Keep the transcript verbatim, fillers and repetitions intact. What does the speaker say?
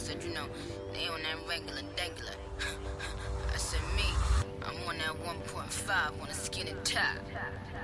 said, you know, they on that regular degular. I said, me, I'm on that one point five on a skinny top.